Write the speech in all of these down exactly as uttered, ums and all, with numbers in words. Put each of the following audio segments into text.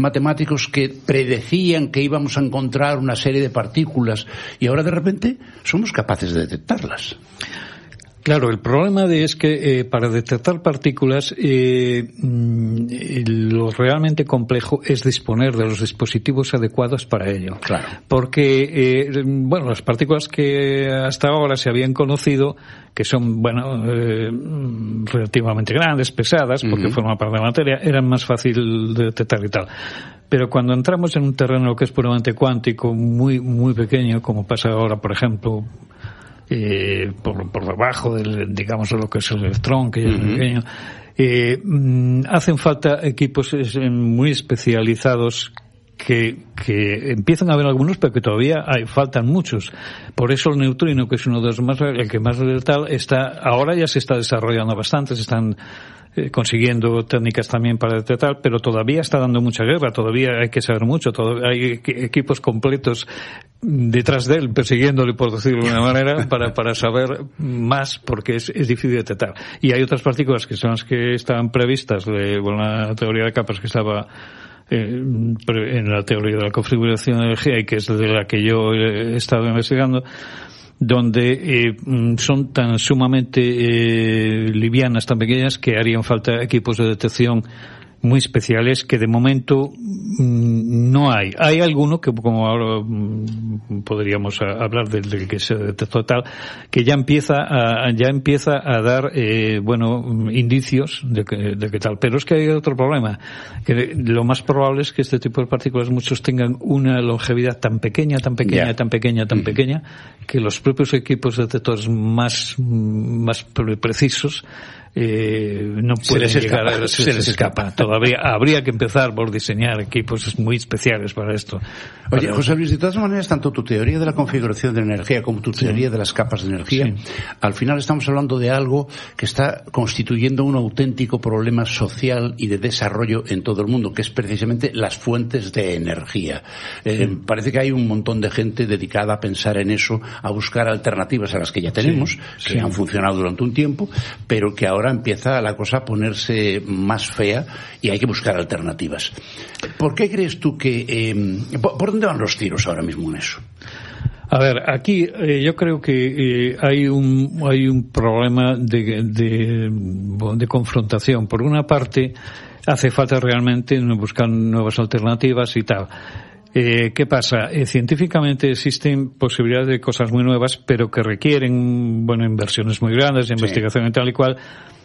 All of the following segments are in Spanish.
matemáticos que predecían que íbamos a encontrar una serie de partículas y ahora de repente somos capaces de detectarlas. Claro, el problema de es que eh, para detectar partículas eh, lo realmente complejo es disponer de los dispositivos adecuados para ello. Claro. Porque, eh, bueno, las partículas que hasta ahora se habían conocido, que son, bueno, eh, relativamente grandes, pesadas, porque uh-huh. forman parte de la materia, eran más fácil de detectar y tal. Pero cuando entramos en un terreno que es puramente cuántico, muy, muy pequeño, como pasa ahora, por ejemplo, Eh, por, por debajo del, digamos, de lo que es el electrón, que es uh-huh. pequeño, eh, mm, hacen falta equipos muy especializados que, que empiezan a haber algunos, pero que todavía hay, faltan muchos. Por eso el neutrino, que es uno de los más, el que más letal, está, ahora ya se está desarrollando bastante, se están Eh, consiguiendo técnicas también para detectar, pero todavía está dando mucha guerra, todavía hay que saber mucho, todavía hay equipos completos detrás de él, persiguiéndole, por decirlo de una manera, para, para saber más, porque es, es difícil de detectar. Y hay otras partículas que son las que estaban previstas, de, bueno, la teoría de capas que estaba eh, en la teoría de la configuración de energía y que es de la que yo he estado investigando, donde eh, son tan sumamente eh, livianas, tan pequeñas, que harían falta equipos de detección muy especiales que de momento mmm, no hay. Hay alguno que, como ahora mmm, podríamos a, hablar del de que se detectó tal, que ya empieza a, ya empieza a dar, eh, bueno, indicios de que, de que tal. Pero es que hay otro problema, que lo más probable es que este tipo de partículas muchos tengan una longevidad tan pequeña, tan pequeña, yeah. tan pequeña, tan mm-hmm. pequeña, que los propios equipos detectores más, más precisos Eh, no pueden se les llegar escapa, a, se, se les escapa. escapa. Todavía habría que empezar por diseñar equipos muy especiales para esto. Oye, para... José Luis, de todas maneras, tanto tu teoría de la configuración de la energía como tu teoría sí. de las capas de energía, sí. al final estamos hablando de algo que está constituyendo un auténtico problema social y de desarrollo en todo el mundo, que es precisamente las fuentes de energía. Eh, sí. Parece que hay un montón de gente dedicada a pensar en eso, a buscar alternativas a las que ya tenemos, sí. que sí. han funcionado durante un tiempo, pero que ahora Ahora empieza la cosa a ponerse más fea y hay que buscar alternativas. ¿Por qué crees tú que... Eh, ¿por, ¿Por dónde van los tiros ahora mismo en eso? A ver, aquí eh, yo creo que eh, hay un hay un problema de, de, de confrontación. Por una parte, hace falta realmente buscar nuevas alternativas y tal. Eh, ¿Qué pasa? Eh, científicamente existen posibilidades de cosas muy nuevas, pero que requieren, bueno, inversiones muy grandes, de investigación sí. y tal y cual.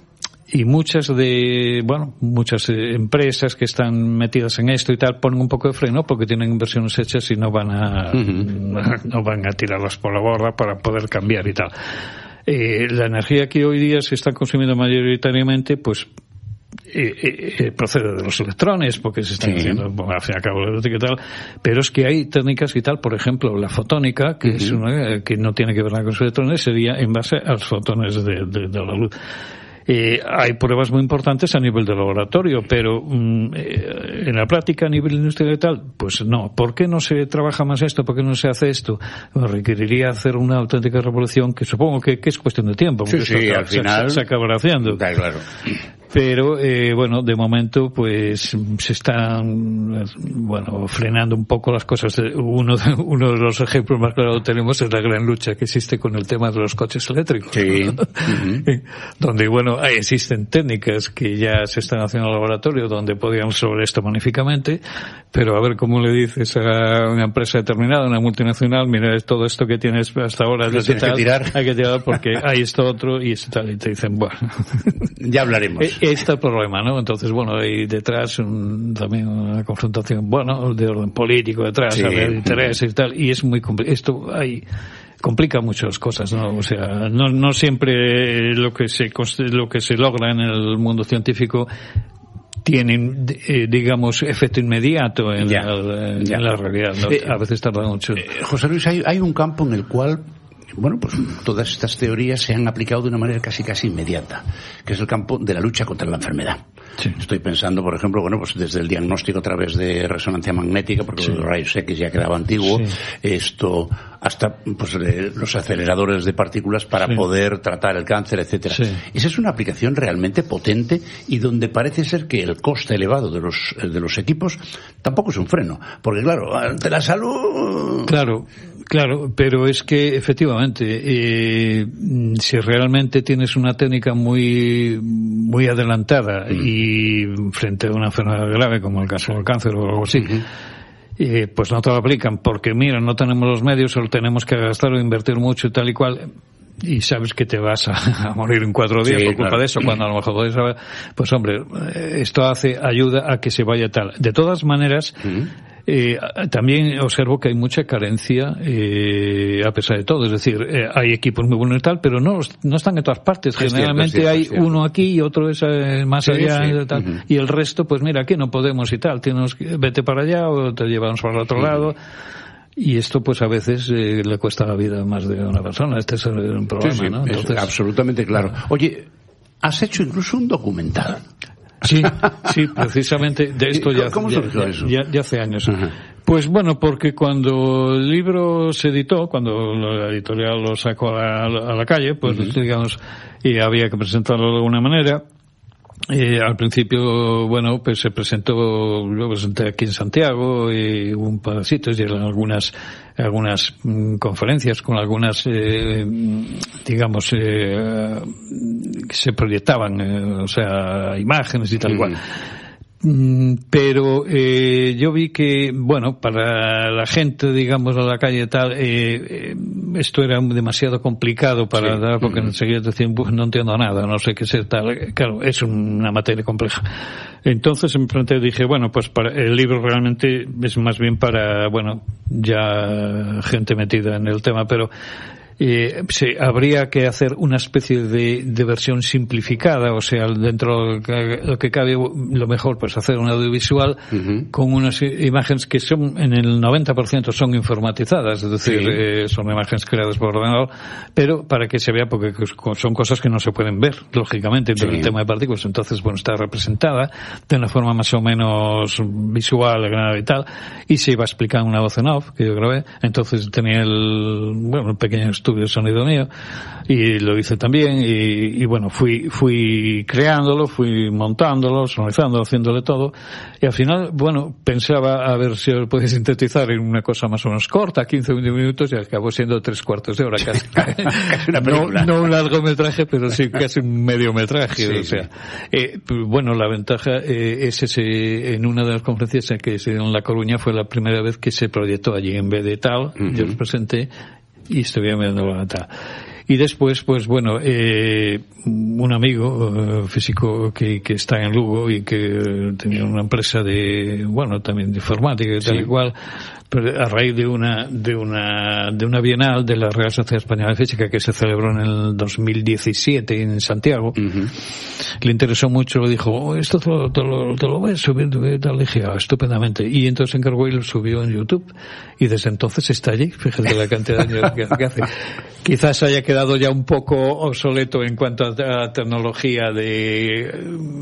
Y muchas de, bueno, muchas eh, empresas que están metidas en esto y tal ponen un poco de freno porque tienen inversiones hechas y no van a, uh-huh. no van a tirarlas por la borda para poder cambiar y tal. Eh, la energía que hoy día se está consumiendo mayoritariamente, pues, Eh, eh, procede de los electrones porque se están sí. haciendo, bueno, al fin y al cabo y tal, pero es que hay técnicas y tal, por ejemplo la fotónica, que uh-huh. es una, que no tiene que ver nada con los electrones, sería en base a los fotones de, de, de la luz. Eh, hay pruebas muy importantes a nivel de laboratorio, pero mm, eh, en la práctica a nivel industrial y tal, pues no. ¿Por qué no se trabaja más esto? ¿Por qué no se hace esto? Bueno, requeriría hacer una auténtica revolución que supongo que, que es cuestión de tiempo, porque sí, sí, esto al se, final se, se acabará haciendo. Está claro. Pero, eh, bueno, de momento, pues, se están, bueno, frenando un poco las cosas. Uno de, uno de los ejemplos más claros que tenemos es la gran lucha que existe con el tema de los coches eléctricos. Sí. Uh-huh. Donde, bueno, hay, existen técnicas que ya se están haciendo en el laboratorio donde podrían resolver esto magníficamente, pero a ver cómo le dices a una empresa determinada, una multinacional, mira, todo esto que tienes hasta ahora, lo tienes que tirar. Hay que tirar porque hay esto otro y esto tal, y te dicen, bueno. Ya hablaremos. Este es el problema, ¿no? Entonces, bueno, hay detrás un, también una confrontación, bueno, de orden político detrás, sí. de intereses y tal, y es muy complicado. Esto hay, complica muchas cosas, ¿no? O sea, no, no siempre lo que se, lo que se logra en el mundo científico tienen, eh, digamos, efecto inmediato en, ya, el, en ya. la realidad, ¿no? Eh, a veces tarda mucho. Eh, José Luis, hay, hay un campo en el cual bueno, pues todas estas teorías se han aplicado de una manera casi casi inmediata, que es el campo de la lucha contra la enfermedad. Sí. Estoy pensando, por ejemplo, bueno, pues desde el diagnóstico a través de resonancia magnética, porque sí. los rayos X ya quedaba antiguo, sí. esto hasta pues eh, los aceleradores de partículas para sí. poder tratar el cáncer, etcétera. Sí. Esa es una aplicación realmente potente y donde parece ser que el coste elevado de los de los equipos tampoco es un freno, porque claro, ante la salud. Claro. Claro, pero es que efectivamente, eh, si realmente tienes una técnica muy muy adelantada mm. y frente a una enfermedad grave como el caso del cáncer o algo así, mm-hmm. eh, pues no te lo aplican porque mira, no tenemos los medios, solo tenemos que gastar o invertir mucho y tal y cual. Y sabes que te vas a, a morir en cuatro días sí, por culpa claro. de eso, cuando a lo mejor podés saber, pues hombre, esto hace, ayuda a que se vaya tal. De todas maneras, mm. Eh, también observo que hay mucha carencia eh, a pesar de todo, es decir, eh, hay equipos muy buenos y tal, pero no no están en todas partes. Es generalmente cierto, es cierto, hay uno aquí y otro es eh, más sí, allá sí. y tal, uh-huh. y el resto pues mira, aquí no podemos y tal, tienes que, vete para allá o te llevamos para el otro uh-huh. lado. Y esto, pues, a veces eh, le cuesta la vida a más de una persona. Este es un problema, sí, sí, ¿no? Entonces, es absolutamente claro. Oye, has hecho incluso un documental. Sí, sí, precisamente de esto ya, ¿Cómo surgió ya, eso? Ya, ya hace años. Uh-huh. Pues bueno, porque cuando el libro se editó, cuando la editorial lo sacó a la, a la calle, pues uh-huh. digamos, y había que presentarlo de alguna manera. Eh, al principio, bueno, pues se presentó, lo presenté aquí en Santiago, y hubo un par de sitios y eran algunas, algunas mm, conferencias con algunas, eh, digamos, eh, que se proyectaban, eh, o sea, imágenes y tal cual. Pero eh, yo vi que, bueno, para la gente, digamos, a la calle y tal, eh, eh, esto era demasiado complicado para sí. dar, porque uh-huh. enseguida decían, pues no entiendo nada, no sé qué es tal. Claro, es una materia compleja. Entonces me planteé, dije, bueno, pues para, el libro realmente es más bien para, bueno, ya gente metida en el tema, pero Eh, sí, habría que hacer una especie de, de versión simplificada, o sea, dentro de lo que cabe, lo mejor, pues hacer un audiovisual uh-huh. con unas imágenes que son, en el noventa por ciento son informatizadas, es decir, sí. eh, son imágenes creadas por ordenador, pero para que se vea, porque son cosas que no se pueden ver, lógicamente, sí. el tema de partículas. Entonces, bueno, está representada de una forma más o menos visual y tal, y se iba a explicar una voz en off, que yo grabé. Entonces tenía el, bueno, el pequeño estudio de sonido mío y lo hice también y, y bueno, fui fui creándolo, fui montándolo, sonorizándolo, haciéndole todo y al final, bueno, pensaba a ver si lo podía sintetizar en una cosa más o menos corta, quince o veinte minutos, y acabó siendo tres cuartos de hora casi. Casi una película. No, no un largometraje, pero sí casi un mediometraje, sí, o sea. Sí. Eh, bueno, la ventaja eh, es ese, en una de las conferencias que se dio en La Coruña fue la primera vez que se proyectó allí en vez de tal, uh-huh. yo los presenté y estuve viendo la tal. Y después, pues bueno, eh, un amigo uh, físico que, que está en Lugo y que tenía una empresa de, bueno, también de informática y tal y cual, pero a raíz de una, de una, de una bienal de la Real Sociedad Española de Física que se celebró en el dos mil diecisiete en Santiago, uh-huh. le interesó mucho, dijo, oh, esto te lo, te lo, te lo ves subiendo y tal, le dije, ah, estupendamente. Y entonces se encargó y lo subió en YouTube. Y desde entonces está allí, fíjate la cantidad de años que, que hace. Quizás haya quedado ya un poco obsoleto en cuanto a tecnología de,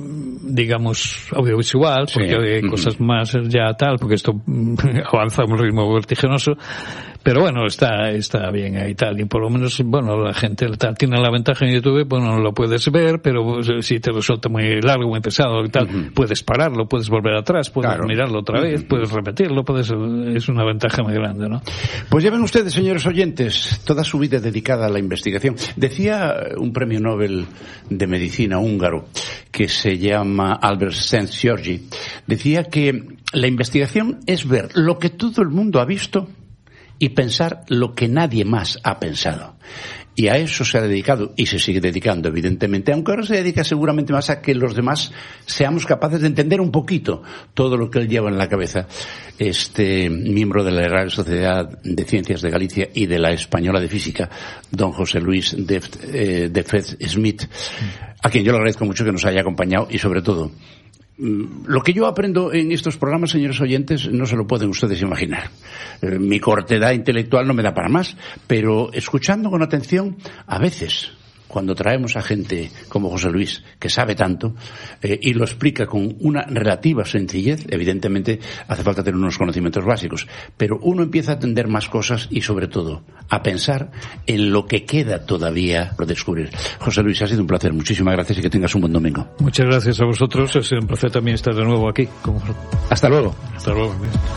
digamos, audiovisual, porque sí. hay cosas más ya tal, porque esto avanza a un ritmo vertiginoso, pero bueno, está está bien ahí tal, y por lo menos, bueno, la gente tal, tiene la ventaja en YouTube, bueno, lo puedes ver, pero si te resulta muy largo, muy pesado y tal, uh-huh. puedes pararlo, puedes volver atrás, puedes claro. mirarlo otra vez, uh-huh. puedes repetirlo, puedes, es una ventaja muy grande, ¿no? Pues ya ven ustedes, señores oyentes, toda su vida dedicada a la investigación. Decía un premio Nobel de Medicina húngaro que se llama Albert Szent-Györgyi, decía que la investigación es ver lo que todo el mundo ha visto y pensar lo que nadie más ha pensado. Y a eso se ha dedicado y se sigue dedicando, evidentemente, aunque ahora se dedica seguramente más a que los demás seamos capaces de entender un poquito todo lo que él lleva en la cabeza. Este miembro de la Real Sociedad de Ciencias de Galicia y de la Española de Física, don José Luis de, eh, de Fez Smith, a quien yo le agradezco mucho que nos haya acompañado y, sobre todo, Lo que yo aprendo en estos programas, señores oyentes, no se lo pueden ustedes imaginar. Eh, mi cortedad intelectual no me da para más, pero escuchando con atención, a veces, cuando traemos a gente como José Luis, que sabe tanto, eh, y lo explica con una relativa sencillez, evidentemente hace falta tener unos conocimientos básicos, pero uno empieza a entender más cosas y, sobre todo, a pensar en lo que queda todavía por descubrir. José Luis, ha sido un placer. Muchísimas gracias y que tengas un buen domingo. Muchas gracias a vosotros. Ha sido un placer también estar de nuevo aquí. Hasta luego. Hasta luego.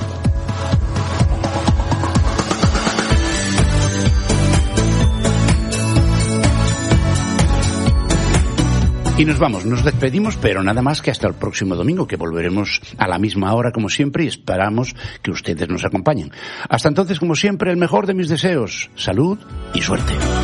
Y nos vamos, nos despedimos, pero nada más que hasta el próximo domingo, que volveremos a la misma hora como siempre y esperamos que ustedes nos acompañen. Hasta entonces, como siempre, el mejor de mis deseos, salud y suerte.